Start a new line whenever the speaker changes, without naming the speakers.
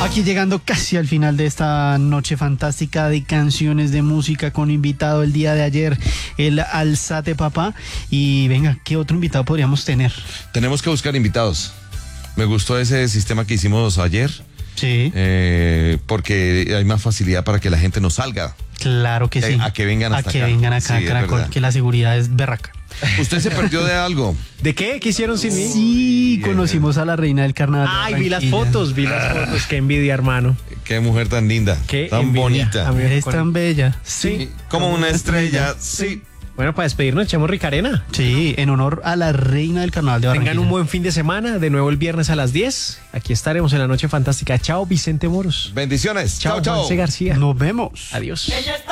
Aquí llegando casi al final de esta noche fantástica de canciones de música con invitado el día de ayer, el Alzate Papá. Y venga, ¿qué otro invitado podríamos tener?
Tenemos que buscar invitados. Me gustó ese sistema que hicimos ayer.
Sí.
Porque hay más facilidad para que la gente nos salga.
Claro que sí.
A que vengan hasta acá.
A que vengan acá,
Sí,
Caracol, que la seguridad es berraca.
¿Usted se perdió de algo?
¿De qué? ¿Qué hicieron sin mí?
Sí, conocimos a la reina del carnaval.
Ay, vi las fotos. Qué envidia, hermano.
Qué mujer tan linda,
Qué
tan
envidia.
bonita.
A mí-
Es tan bella.
Sí.
Como una estrella, sí.
Bueno, para despedirnos, echemos Ricarena.
Sí, en honor a la reina del carnaval de Barranquilla.
Tengan un buen fin de semana. De nuevo el viernes a las 10. Aquí estaremos en la noche fantástica. Chao, Vicente Moros.
Bendiciones. Chao,
Chao,
chao.
Juanse García.
Nos vemos.
Adiós.
Ella está